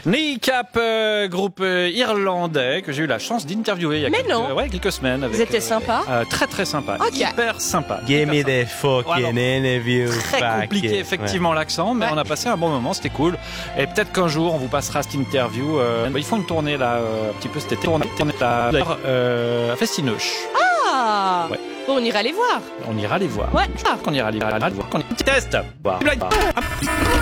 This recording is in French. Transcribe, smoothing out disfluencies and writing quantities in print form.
Kneecap, groupe irlandais que j'ai eu la chance d'interviewer il y a quelques semaines. Vous étiez sympa. Très très sympa, hyper sympa. Give me the fucking interview. Très compliqué effectivement l'accent, mais on a passé un bon moment, c'était cool. Et peut-être qu'un jour on vous passera cette interview. Ils font une tournée là, un petit peu cet été. On est à Festinoche. Ah ouais. Bon, on ira les voir. On ira les voir. Ouais. On ira les voir. Petit test.